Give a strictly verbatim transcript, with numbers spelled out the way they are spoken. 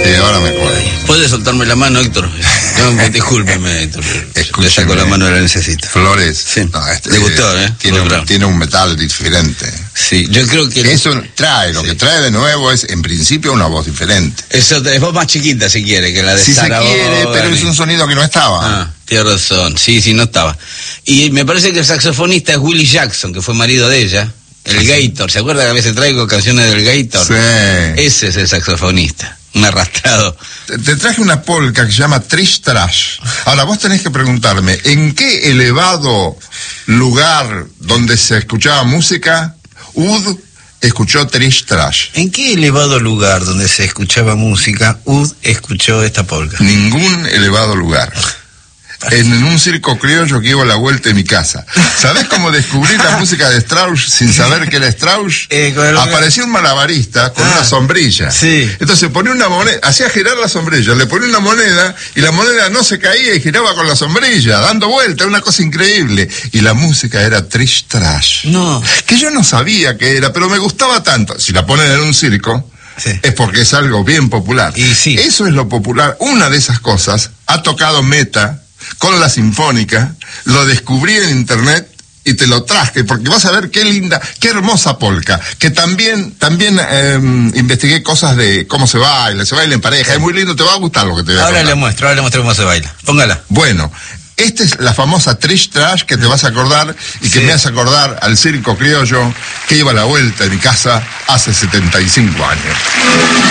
Sí, ahora me acuerdo. ¿Puede soltarme la mano, Héctor? No, discúlpeme, Héctor. Le saco la mano, la necesita. Flores. Sí. No, este, Le gustó, ¿eh? Tiene un, tiene un metal diferente. Sí, yo creo que... Eso trae, lo sí. que trae de nuevo es, en principio, una voz diferente. Eso es voz más chiquita, si quiere, que la de Si Sara se quiere, Vaughan. pero es un sonido que no estaba. Ah, tiene razón. Sí, sí, no estaba. Y me parece que el saxofonista es Willie Jackson, que fue marido de ella. El sí. Gator. ¿Se acuerda que a veces traigo canciones del Gator? Sí. Ese es el saxofonista. Un arrastrado. Te, te traje una polka que se llama Trish Trash. Ahora vos tenés que preguntarme, ¿en qué elevado lugar donde se escuchaba música Ud escuchó Trish Trash? ¿En qué elevado lugar donde se escuchaba música Ud escuchó esta polka? Ningún elevado lugar. En, en un circo criollo que iba a la vuelta de mi casa. ¿Sabés cómo descubrí la música de Strauss sin saber que era Strauss? Eh, Apareció un malabarista con ah, una sombrilla. Sí. Entonces ponía una moneda, hacía girar la sombrilla, le ponía una moneda y la moneda no se caía y giraba con la sombrilla, dando vuelta, una cosa increíble. Y la música era Trish Trash. No. Que yo no sabía que era, pero me gustaba tanto. Si la ponen en un circo, sí. es porque es algo bien popular. Y sí. Eso es lo popular. Una de esas cosas ha tocado Meta con la Sinfónica, lo descubrí en internet y te lo traje, porque vas a ver qué linda, qué hermosa polka, que también, también eh, investigué cosas de cómo se baila, se baila en pareja, es muy lindo, te va a gustar lo que te voy a Ahora contar. le muestro, ahora le muestro cómo se baila, póngala. Bueno, esta es la famosa Trish Trash que te vas a acordar y que sí. me hace acordar al circo criollo que iba a la vuelta de mi casa hace setenta y cinco años.